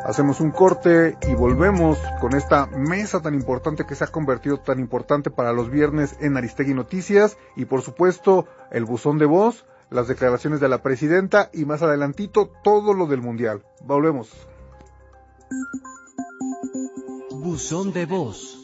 Hacemos un corte y volvemos con esta mesa tan importante que se ha convertido tan importante para los viernes en Aristegui Noticias y por supuesto el buzón de voz, las declaraciones de la presidenta y más adelantito todo lo del mundial. Volvemos. Buzón de voz.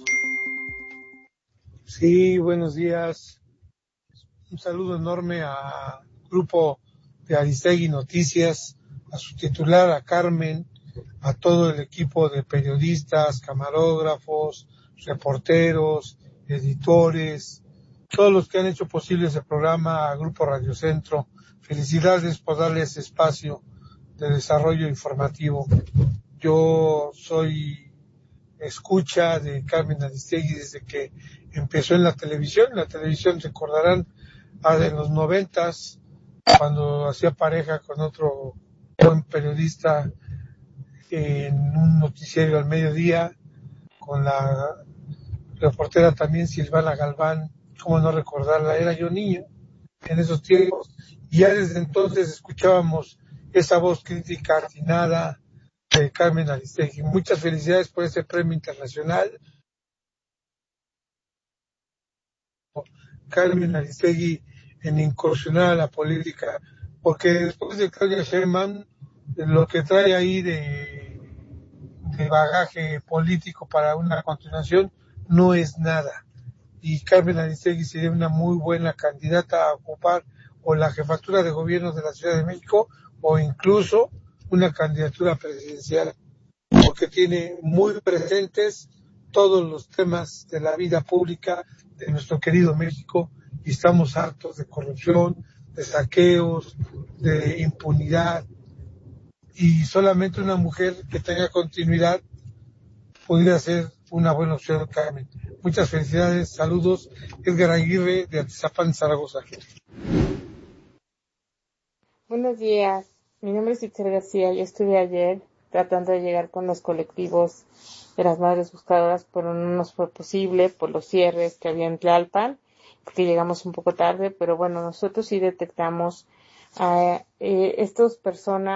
Sí, buenos días. Un saludo enorme al grupo de Aristegui Noticias, a su titular, a Carmen, a todo el equipo de periodistas, camarógrafos, reporteros, editores, todos los que han hecho posible ese programa, a Grupo Radio Centro. Felicidades por darles espacio de desarrollo informativo. Yo soy escucha de Carmen Aristegui desde que empezó en la televisión. La televisión, recordarán, de los 90s, cuando hacía pareja con otro buen periodista en un noticiero al mediodía, con la reportera también Silvana Galván, cómo no recordarla, era yo niño en esos tiempos, y ya desde entonces escuchábamos esa voz crítica atinada de Carmen Aristegui. Muchas felicidades por ese premio internacional. Carmen Aristegui en incursionar a la política, porque después de Claudia Sheinbaum, lo que trae ahí de bagaje político para una continuación no es nada. Y Carmen Aristegui sería una muy buena candidata a ocupar o la jefatura de gobierno de la Ciudad de México o incluso una candidatura presidencial, porque tiene muy presentes todos los temas de la vida pública de nuestro querido México y estamos hartos de corrupción, de saqueos, de impunidad, y solamente una mujer que tenga continuidad podría ser una buena opción, Carmen. Muchas felicidades, saludos, Edgar Aguirre de Atizapán, Zaragoza. Buenos días, mi nombre es Itzel García. Yo estuve ayer tratando de llegar con los colectivos de las madres buscadoras, pero no nos fue posible por los cierres que había en Tlalpan, porque llegamos un poco tarde, pero bueno, nosotros sí detectamos a estas personas